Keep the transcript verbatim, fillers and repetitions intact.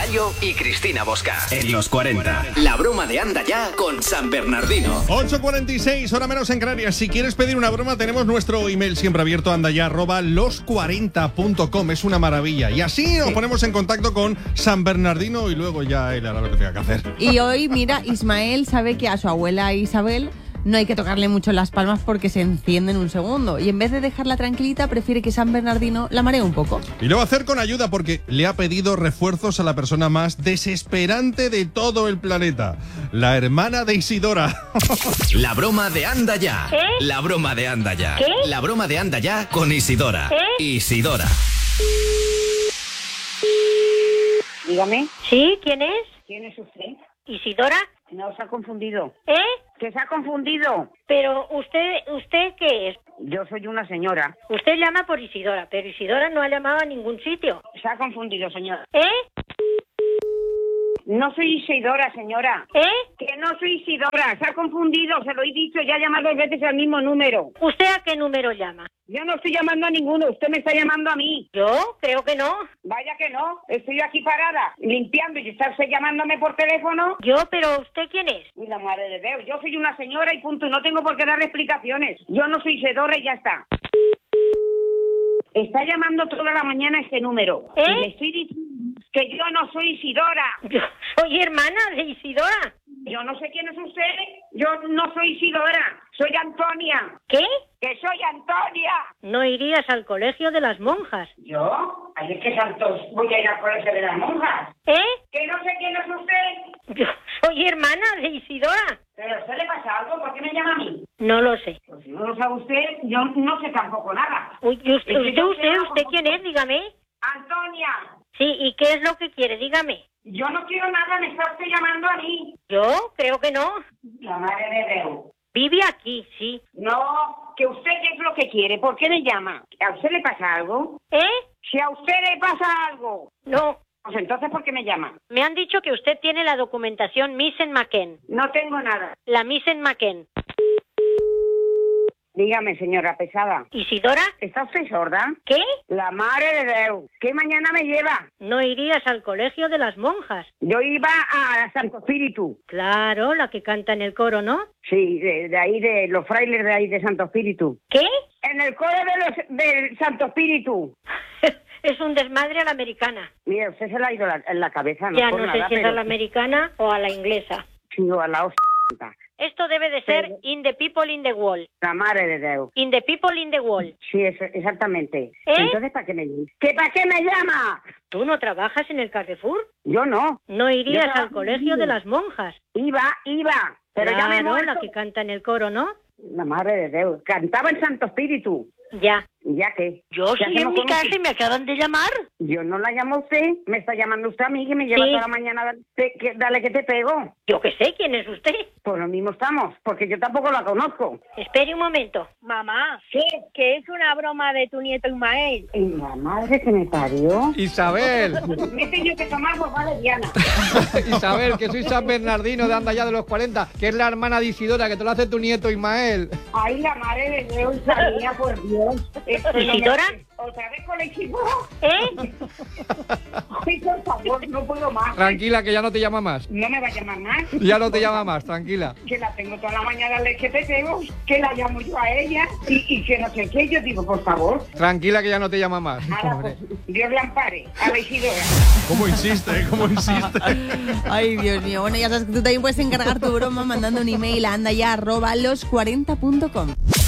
Pelayo y Cristina Bosca. En los cuarenta. La broma de Anda Ya con San Bernardino. ocho cuarenta y seis, hora menos en Canarias. Si quieres pedir una broma, tenemos nuestro email siempre abierto, andaya arroba los cuarenta punto com. Es una maravilla. Y así nos ponemos en contacto con San Bernardino y luego ya él hará lo que tenga que hacer. Y hoy, mira, Ismael sabe que a su abuela Isabel no hay que tocarle mucho las palmas porque se enciende en un segundo. Y en vez de dejarla tranquilita, prefiere que San Bernardino la maree un poco. Y lo va a hacer con ayuda porque le ha pedido refuerzos a la persona más desesperante de todo el planeta. La hermana de Isidora. La broma de Anda Ya. ¿Qué? La broma de Anda Ya. ¿Qué? La broma de Anda Ya con Isidora. ¿Qué? Isidora. Dígame, ¿Sí? ¿Quién es? ¿quién es usted? ¿Isidora? No, se ha confundido. ¿Eh? ¿Que se ha confundido? Pero usted, ¿usted qué es? Yo soy una señora. Usted llama por Isidora, pero Isidora no ha llamado a ningún sitio. Se ha confundido, señora. ¿Eh? No soy Isidora, señora. ¿Eh? Que no soy Isidora, se ha confundido, se lo he dicho, ya ha llamado dos veces al mismo número. ¿Usted a qué número llama? Yo no estoy llamando a ninguno, usted me está llamando a mí. ¿Yo? Creo que no. Vaya que no, estoy aquí parada, limpiando y estarse llamándome por teléfono. ¿Yo? ¿Pero usted quién es? Y la madre de Dios, yo soy una señora y punto, y no tengo por qué dar explicaciones. Yo no soy Isidora y ya está. Está llamando toda la mañana este número. ¿Eh? Y le estoy diciendo que yo no soy Isidora. Yo soy hermana de Isidora. Yo no sé quién es usted. Yo no soy Isidora. Soy Antonia. ¿Qué? ¡Que soy Antonia! ¿No irías al colegio de las monjas? ¿Yo? Ay, es que santos voy a ir al colegio de las monjas. ¿Eh? Que no sé quién es usted. Yo soy hermana de Isidora. ¿Pero a usted le pasa algo? ¿Por qué me llama a mí? No lo sé. Pues si no lo sabe usted, yo no sé tampoco nada. Uy, ¿y usted, Es que usted, yo usted, llamo usted como- quién es? Dígame. Antonia, Sí, ¿y qué es lo que quiere? Dígame. yo no quiero nada, me está usted llamando a mí. ¿Yo? Creo que no. La madre de Dios. Vive aquí, sí. No, que usted qué es lo que quiere, ¿por qué me llama? ¿A usted le pasa algo? ¿Eh? Si a usted le pasa algo, No. pues entonces ¿por qué me llama? Me han dicho que usted tiene la documentación Missen McKen. No tengo nada. La Missen McKen. Dígame, señora pesada. ¿Isidora? ¿Está usted sorda? ¿Qué? La madre de Dios. ¿Qué mañana me lleva? ¿No irías al colegio de las monjas? Yo iba a Santo Espíritu. Claro, la que canta en el coro, ¿no? Sí, de, de ahí, de los frailes de ahí de Santo Espíritu. ¿Qué? En el coro de los del Santo Espíritu. Es un desmadre a la americana. Mira, usted se le ha ido la, en la cabeza, no Ya por no sé nada, si es pero a la americana o a la inglesa. sino a la hostia. Esto debe de ser Pero- In the People in the Wall. La madre de Dios. In the People in the Wall. Sí, eso, exactamente. ¿Eh? Entonces, ¿para qué me llama? ¿Que para qué me llama? ¿Tú no trabajas en el Carrefour? Yo no. ¿No irías Yo al trabajo colegio en- de las monjas? Iba, iba. Pero ya me he Claro, muerto. la que canta en el coro, ¿no? La madre de Dios. Cantaba en Santo Espíritu. Ya. ¿Ya qué? Yo Ya estoy que en no mi conocí- casa y me acaban de llamar. Yo no la llamo a usted. Me está llamando usted a mí, que me lleva Sí. toda la mañana. Te- que- dale que te pego. Yo que sé quién es usted. Pues lo mismo estamos, porque yo tampoco la conozco. Espere un momento. Mamá, ¿Qué? que es una broma de tu nieto Ismael. ¿Y la madre que me parió? Isabel, Me he tenido que tomar por vale, Diana. Isabel, que soy San Bernardino de Anda Ya de los cuarenta, que es la hermana de Isidora, que te lo hace tu nieto Ismael. Ay, la madre de Dios, salía, por Dios. Esto no me- ¿Isidora? ¿Otra vez con el equipo? ¿Eh? Ay, por favor, no puedo más. Tranquila, que ya no te llama más. No me va a llamar más. Ya no te llama más, tranquila. Que la tengo toda la mañana, le que te tengo, que la llamo yo a ella y, y que no sé qué. Yo digo, por favor, Tranquila, que ya no te llama más. ahora, pues, Dios la ampare. A la Isidora. ¿Cómo insiste? ¿Cómo insiste? Ay, Dios mío. Bueno, ya sabes que tú también puedes encargar tu broma mandando un email a andaya arroba los cuarenta punto com.